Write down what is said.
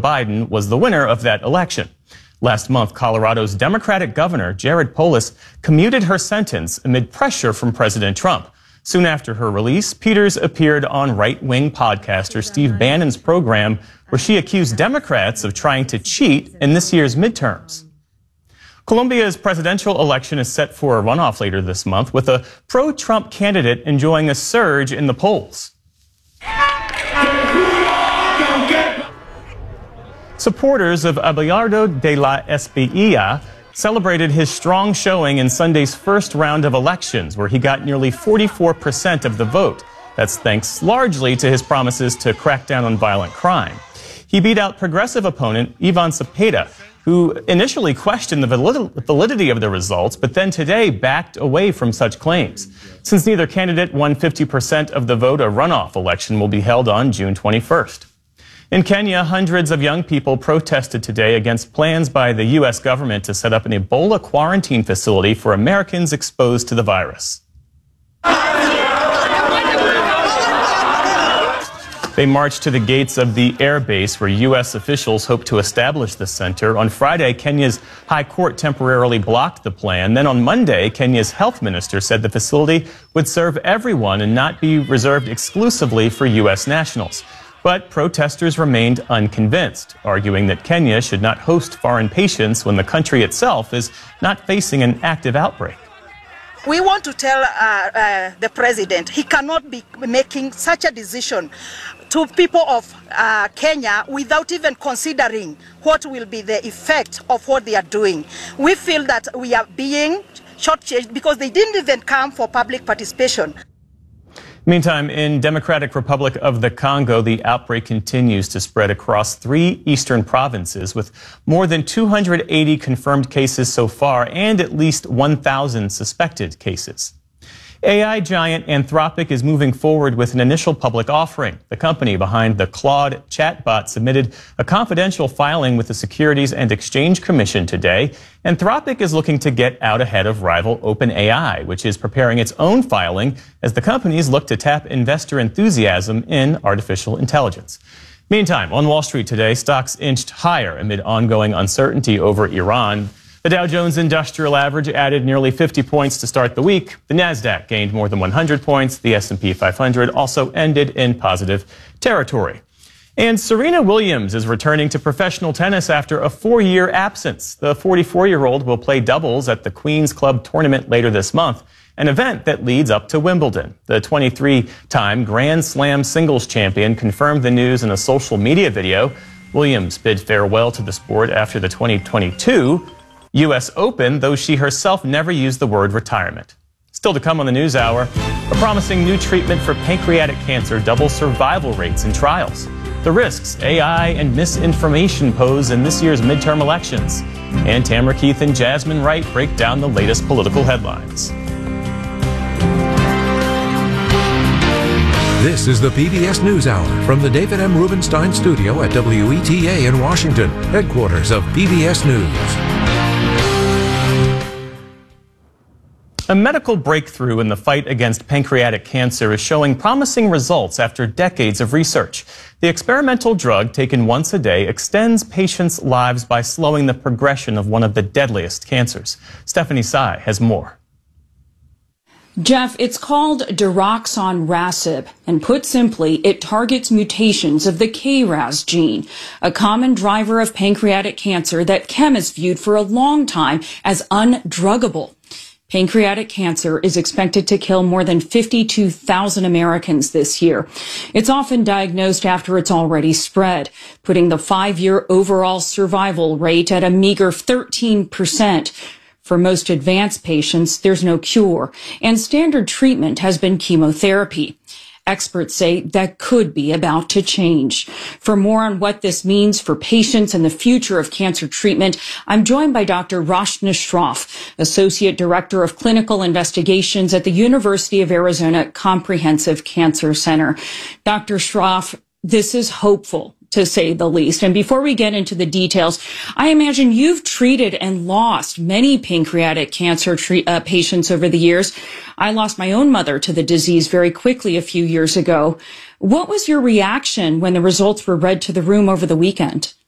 Biden was the winner of that election. Last month, Colorado's Democratic governor, Jared Polis, commuted her sentence amid pressure from President Trump. Soon after her release, Peters appeared on right-wing podcaster Steve Bannon's program, where she accused Democrats of trying to cheat in this year's midterms. Colombia's presidential election is set for a runoff later this month, with a pro-Trump candidate enjoying a surge in the polls. Supporters of Abelardo de la Espriella celebrated his strong showing in Sunday's first round of elections, where he got nearly 44% of the vote. That's thanks largely to his promises to crack down on violent crime. He beat out progressive opponent Ivan Cepeda, who initially questioned the validity of the results, but then today backed away from such claims. Since neither candidate won 50% of the vote, a runoff election will be held on June 21st. In Kenya, hundreds of young people protested today against plans by the U.S. government to set up an Ebola quarantine facility for Americans exposed to the virus. They marched to the gates of the air base where U.S. officials hope to establish the center. On Friday, Kenya's High Court temporarily blocked the plan. Then on Monday, Kenya's health minister said the facility would serve everyone and not be reserved exclusively for U.S. nationals. But protesters remained unconvinced, arguing that Kenya should not host foreign patients when the country itself is not facing an active outbreak. We want to tell the president he cannot be making such a decision to people of Kenya without even considering what will be the effect of what they are doing. We feel that we are being shortchanged because they didn't even come for public participation. Meantime, in Democratic Republic of the Congo, the outbreak continues to spread across 3 eastern provinces, with more than 280 confirmed cases so far and at least 1,000 suspected cases. AI giant Anthropic is moving forward with an initial public offering. The company behind the Claude chatbot submitted a confidential filing with the Securities and Exchange Commission today. Anthropic is looking to get out ahead of rival OpenAI, which is preparing its own filing as the companies look to tap investor enthusiasm in artificial intelligence. Meantime, on Wall Street today, stocks inched higher amid ongoing uncertainty over Iran. The Dow Jones Industrial Average added nearly 50 points to start the week. The Nasdaq gained more than 100 points. The S&P 500 also ended in positive territory. And Serena Williams is returning to professional tennis after a 4-year absence. The 44-year-old will play doubles at the Queen's Club tournament later this month, an event that leads up to Wimbledon. The 23-time Grand Slam singles champion confirmed the news in a social media video. Williams bid farewell to the sport after the 2022 U.S. Open, though she herself never used the word retirement. Still to come on the News Hour, a promising new treatment for pancreatic cancer doubles survival rates in trials. The risks AI and misinformation pose in this year's midterm elections. And Tamara Keith and Jasmine Wright break down the latest political headlines. This is the PBS NewsHour from the David M. Rubenstein studio at WETA in Washington, headquarters of PBS News. A medical breakthrough in the fight against pancreatic cancer is showing promising results after decades of research. The experimental drug, taken once a day, extends patients' lives by slowing the progression of one of the deadliest cancers. Stephanie Tsai has more. Jeff, it's called daraxonrasib, and put simply, it targets mutations of the KRAS gene, a common driver of pancreatic cancer that chemists viewed for a long time as undruggable. Pancreatic cancer is expected to kill more than 52,000 Americans this year. It's often diagnosed after it's already spread, putting the 5-year overall survival rate at a meager 13%. For most advanced patients, there's no cure, and standard treatment has been chemotherapy. Experts say that could be about to change. For more on what this means for patients and the future of cancer treatment, I'm joined by Dr. Rachna Shroff, Associate Director of Clinical Investigations at the University of Arizona Comprehensive Cancer Center. Dr. Shroff, this is hopeful, to say the least. And before we get into the details, I imagine you've treated and lost many pancreatic cancer patients over the years. I lost my own mother to the disease very quickly a few years ago. What was your reaction when the results were read to the room over the weekend?